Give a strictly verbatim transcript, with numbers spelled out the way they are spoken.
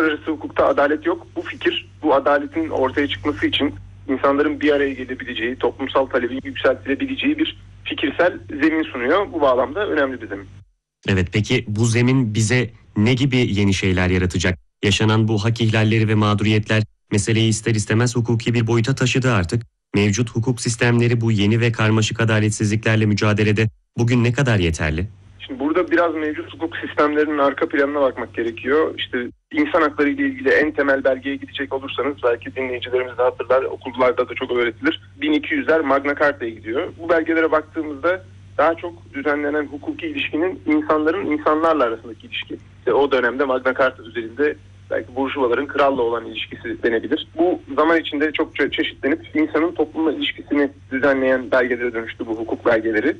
uluslararası hukukta adalet yok. Bu fikir, bu adaletin ortaya çıkması için insanların bir araya gelebileceği, toplumsal talebin yükseltilebileceği bir fikirsel zemin sunuyor. Bu bağlamda önemli bir zemin. Evet, peki bu zemin bize ne gibi yeni şeyler yaratacak? Yaşanan bu hak ihlalleri ve mağduriyetler meseleyi ister istemez hukuki bir boyuta taşıdı artık. Mevcut hukuk sistemleri bu yeni ve karmaşık adaletsizliklerle mücadelede bugün ne kadar yeterli? Şimdi burada biraz mevcut hukuk sistemlerinin arka planına bakmak gerekiyor. İşte insan hakları ile ilgili en temel belgeye gidecek olursanız, belki dinleyicilerimiz de hatırlar, okullarda da çok öğretilir. bin iki yüzler Magna Carta'ya gidiyor. Bu belgelere baktığımızda daha çok düzenlenen hukuki ilişkinin insanların insanlarla arasındaki ilişki. İşte o dönemde Magna Carta üzerinde belki burjuvaların kralla olan ilişkisi denebilir. Bu zaman içinde çokça çeşitlenip insanın toplumla ilişkisini düzenleyen belgelere dönüştü bu hukuk belgeleri.